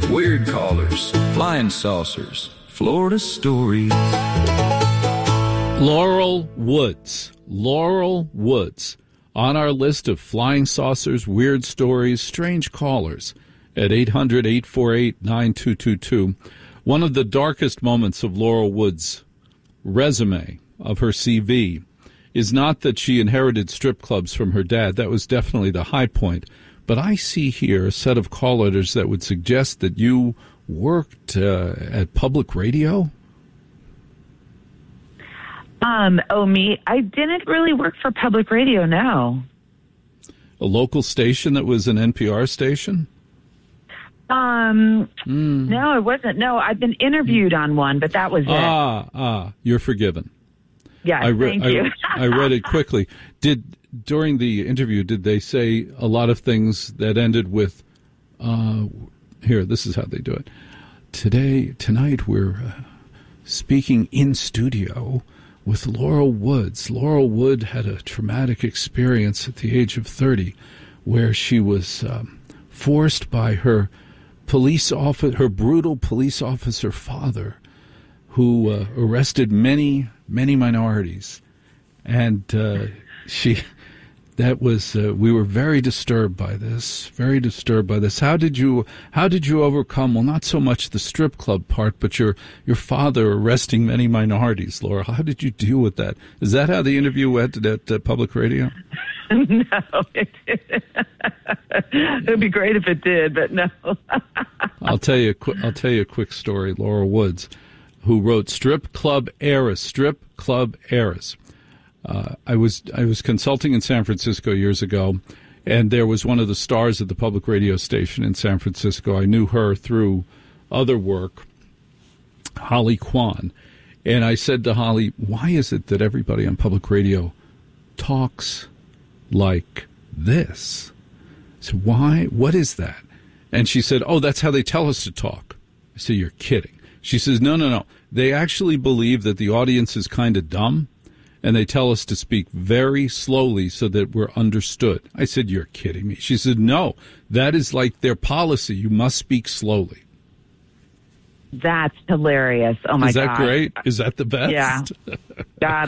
weird callers, flying saucers, Florida stories. Laurel Woods. Laurel Woods. On our list of flying saucers, weird stories, strange callers at 800-848-9222. One of the darkest moments of Laurel Woods' resume, of her CV, is not that she inherited strip clubs from her dad. That was definitely the high point. But I see here a set of call letters that would suggest that you worked at public radio. Me? I didn't really work for public radio, no. A local station that was an NPR station? No, it wasn't. No, I've been interviewed on one, but that was it. You're forgiven. Yeah, thank you. I read it quickly. During the interview, did they say a lot of things that ended with, here, this is how they do it. Tonight we're speaking in studio with Laurel Woods. Laurel Wood had a traumatic experience at the age of 30 where she was forced by her brutal police officer father, who arrested many minorities. And we were very disturbed by this. How did you overcome, well, not so much the strip club part, but your father arresting many minorities, Laura? How did you deal with that? Is that how the interview went at public radio? No, it didn't. It'd be great if it did, but no. I'll tell you a quick story. Laura Woods, who wrote Strip Club Heiress. I was consulting in San Francisco years ago, and there was one of the stars at the public radio station in San Francisco. I knew her through other work, Holly Kwan. And I said to Holly, why is it that everybody on public radio talks like this? I said, why? What is that? And she said, oh, that's how they tell us to talk. I said, you're kidding. She says, no. They actually believe that the audience is kind of dumb, and they tell us to speak very slowly so that we're understood. I said, you're kidding me. She said, no, that is like their policy. You must speak slowly. That's hilarious. Oh, my God. Is that great? Is that the best? Yeah. God,